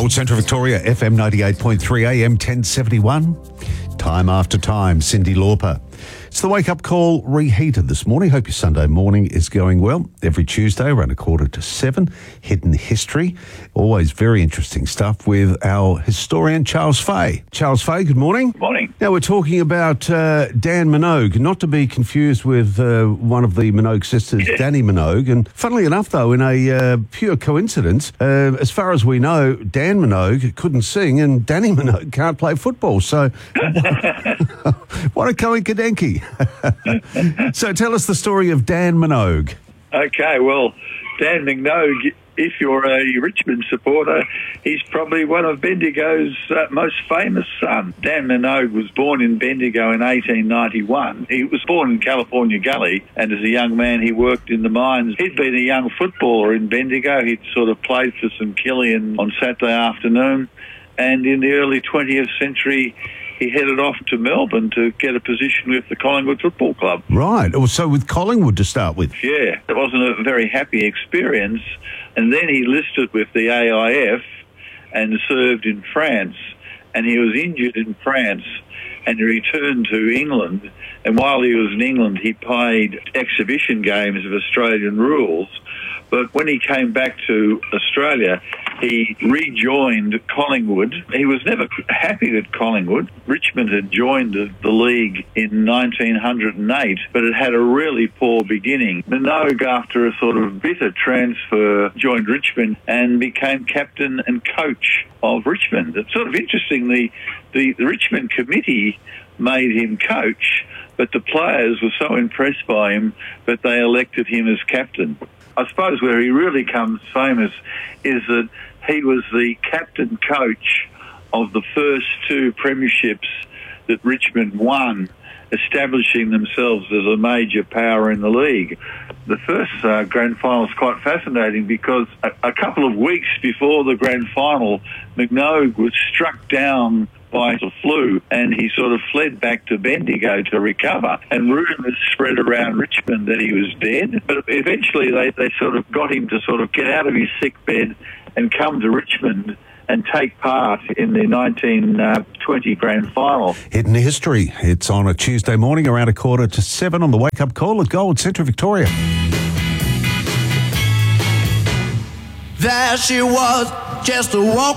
Gold Central Victoria, FM 98.3 AM 1071. Time after time, Cyndi Lauper. It's the wake-up call reheated this morning. Hope your Sunday morning is going well. Every Tuesday around 6:45, Hidden History. Always very interesting stuff with our historian, Charles Fay. Charles Fay, good morning. Good morning. Now we're talking about Dan Minogue, not to be confused with one of the Minogue sisters, Danny Minogue. And funnily enough, though, in a pure coincidence, as far as we know, Dan Minogue couldn't sing and Danny Minogue can't play football. So what a coincidence. So tell us the story of Dan Minogue. Okay, well, Dan Minogue, if you're a Richmond supporter, he's probably one of Bendigo's most famous sons. Dan Minogue was born in Bendigo in 1891. He was born in California Gully, and as a young man he worked in the mines. He'd been a young footballer in Bendigo. He'd sort of played for St Killian on Saturday afternoon, and in the early 20th century he headed off to Melbourne to get a position with the Collingwood Football Club. Right, so with Collingwood to start with. Yeah, it wasn't a very happy experience. And then he enlisted with the AIF and served in France. And he was injured in France and he returned to England. And while he was in England, he played exhibition games of Australian rules. But when he came back to Australia, he rejoined Collingwood. He was never happy at Collingwood. Richmond had joined the league in 1908, but it had a really poor beginning. Minogue, after a sort of bitter transfer, joined Richmond and became captain and coach of Richmond. It's sort of interesting, the Richmond committee made him coach, but the players were so impressed by him that they elected him as captain. I suppose where he really comes famous is that he was the captain coach of the first two premierships that Richmond won, establishing themselves as a major power in the league. The first grand final is quite fascinating because a couple of weeks before the grand final, Minogue was struck down by the flu, and he sort of fled back to Bendigo to recover. And rumours spread around Richmond that he was dead, but eventually they sort of got him to sort of get out of his sick bed and come to Richmond and take part in the 1920 grand final. Hidden History. It's on a Tuesday morning around 6:45 on the Wake Up Call at Gold Central Victoria. There she was, just a walk